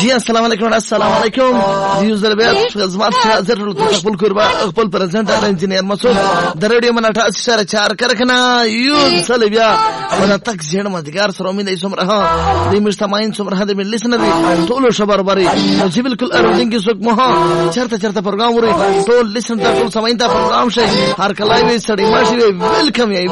جی السلام علیکم یو زربیات خدمات حاضر خپل قربا خپل پرزنټ انجینیر مسعود د رادیو مناټه سره چار کرکنه یو سلبیا ولا تک زین مدګار سره امید ایسم راه د مستمعین سمره د لیسنر ټول خبر بری چې بالکل اردن کې څوک مها چرته پروګرام وري ټول لیسن ته ټول سماین ته پروګرام شي هر کله وی سړی ماشي ویلکم